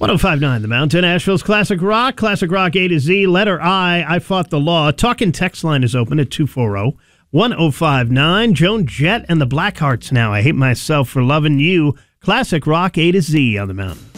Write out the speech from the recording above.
1059 The Mountain, Asheville's Classic Rock A to Z, letter I Fought the Law. Talking text line is open at 240-1059. Joan Jett and the Blackhearts now. I Hate Myself for Loving You. Classic Rock A to Z on the Mountain.